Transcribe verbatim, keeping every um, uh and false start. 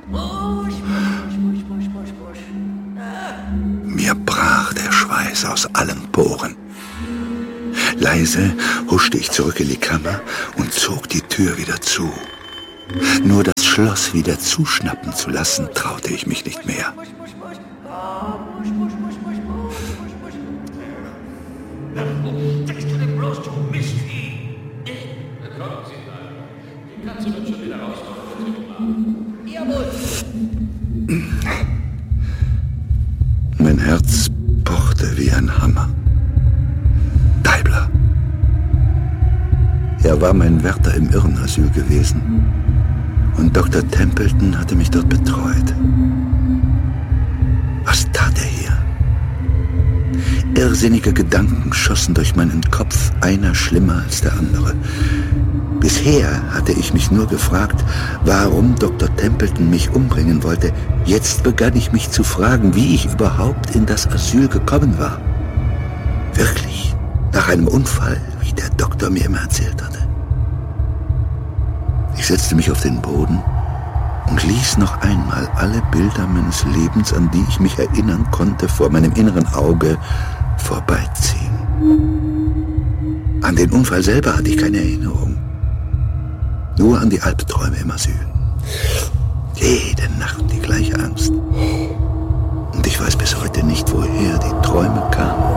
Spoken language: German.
Mir brach der Schweiß aus allen Poren. Leise huschte ich zurück in die Kammer und zog die Tür wieder zu. Nur das Schloss wieder zuschnappen zu lassen, traute ich mich nicht mehr. Sagst du denn bloß, du Mistvieh? Na kommen Sie mal. Die Katze wird schon wieder rauskommen. Jawohl. Mein Herz pochte wie ein Hammer. Deibler. Er war mein Wärter im Irrenasyl gewesen. Und Doktor Templeton hatte mich dort betreut. Was tat er hier? Irrsinnige Gedanken schossen durch meinen Kopf, einer schlimmer als der andere. Bisher hatte ich mich nur gefragt, warum Doktor Templeton mich umbringen wollte. Jetzt begann ich mich zu fragen, wie ich überhaupt in das Asyl gekommen war. Wirklich, nach einem Unfall, wie der Doktor mir immer erzählt hatte. Ich setzte mich auf den Boden und ließ noch einmal alle Bilder meines Lebens, an die ich mich erinnern konnte, vor meinem inneren Auge vorbeiziehen. An den Unfall selber hatte ich keine Erinnerung. Nur an die Albträume im Asyl. Jede Nacht die gleiche Angst. Und ich weiß bis heute nicht, woher die Träume kamen.